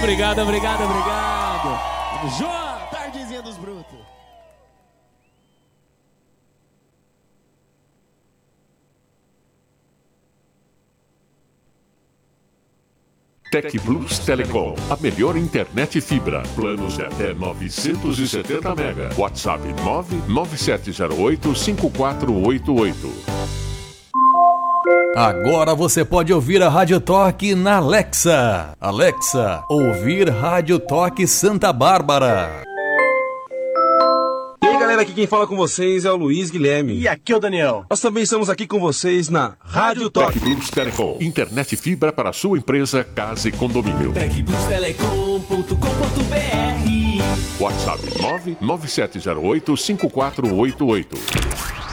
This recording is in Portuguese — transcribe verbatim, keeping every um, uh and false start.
obrigado, obrigado, obrigado. Tamo junto, tardezinha dos brutos. Tec Plus Telecom, a melhor internet fibra. Planos de até novecentos e setenta mega. WhatsApp nove nove sete zero oito cinco quatro oito oito. Agora você pode ouvir a Rádio Toque na Alexa. Alexa, ouvir Rádio Toque Santa Bárbara. E aí galera, aqui quem fala com vocês é o Luiz Guilherme. E aqui é o Daniel. Nós também estamos aqui com vocês na Rádio Toque. Tec Plus Telecom, internet fibra para sua empresa, casa e condomínio. tec plus telecom ponto com ponto b r. WhatsApp nove nove sete zero oito cinco quatro oito oito.